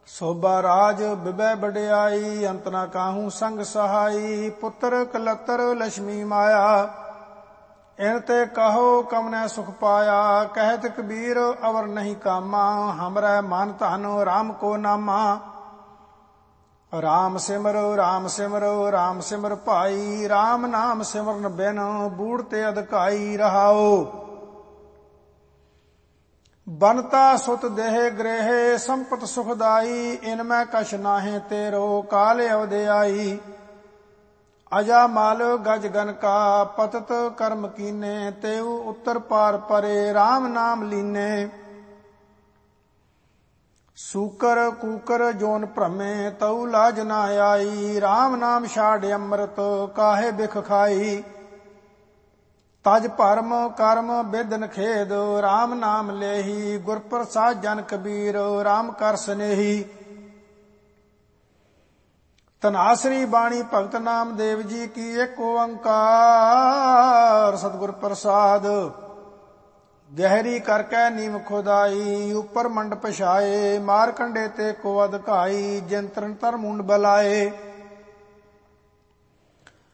ਸੋਭਾ ਰਾਜ ਬਿਬੈ ਵਡਿਆਈ, ਅੰਤ ਨਾ ਕਾਹੂ ਸੰਗ ਸਹਾਈ। ਪੁੱਤਰ ਕਲਤਰ ਲక్ష్ਮੀ ਮਾਇਆ, ਇਨ ਤੇ ਕਹੋ ਕਮਨੈ ਸੁਖ ਪਾਇਆ। ਕਹਿਤ ਕਬੀਰ ਅਵਰ ਨਹੀਂ ਕਾਮਾ, ਹਮਰੈ ਮਨ ਧਨ ਰਾਮ ਕੋ ਨਾਮਾ। ਰਾਮ ਸਿਮਰੋ ਰਾਮ ਸਿਮਰੋ ਰਾਮ ਸਿਮਰ ਭਾਈ, ਰਾਮ ਨਾਮ ਸਿਮਰਨ ਬਿਨ ਬੂੜ ਤੇ ਅਧਕਾਈ। ਰਹਾਓ ਬਨਤਾ ਸੁਤ ਦੇਹ ਗ੍ਰਹਿ, ਸੰਪਤ ਸੁਖਦਾਈ। ਇਨ ਮੈਂ ਕਛ ਨਾਹਿ ਤੇਰੋ, ਕਾਲ ਅਵਦਿਆਈ। ਅਜਾ ਮਲ ਗਜ ਗਨ ਕਾ, ਪਤਤ ਕਰਮ ਕੀਨੇ। ਤੇਉ ਉੱਤਰ ਪਾਰ ਪਰੇ, ਰਾਮ ਨਾਮ ਲੀਨੇ। ਸੂਕਰ ਕੂਕਰ ਜੋਨ ਭ੍ਰਮੇ, ਤਉ ਲਾਜ ਨਾ ਆਈ। ਰਾਮ ਨਾਮ ਛਾੜ ਅੰਮ੍ਰਿਤ, ਕਾਹੇ ਬਿਖ ਖਾਈ। ਤਜ ਭਰਮ ਕਰਮ ਬਿਦਨ ਖੇਦ, ਰਾਮ ਨਾਮ ਲੇਹੀ। ਗੁਰ ਪ੍ਰਸਾਦ ਜਨ ਕਬੀਰ, ਰਾਮ ਕਰ ਸਨੇਹੀ। ਧਨਾਸਰੀ ਬਾਣੀ ਭਗਤ ਨਾਮਦੇਵ ਜੀ ਕੀ, ਇੱਕ ਓੰਕਾਰ ਸਤਿਗੁਰ ਪ੍ਰਸਾਦ। ਗਹਿਰੀ ਕਰਕੇ ਨੀਮ ਖੁਦਾਈ, ਉੱਪਰ ਮੰਡ ਪਛਾਏ। ਮਾਰ ਕੰਡੇ ਤੇ ਕੋ ਅਧਕਾਈ, ਜਿਨ ਤਰਨ ਤਰ ਮੁੰਡ ਬਲਾਏ।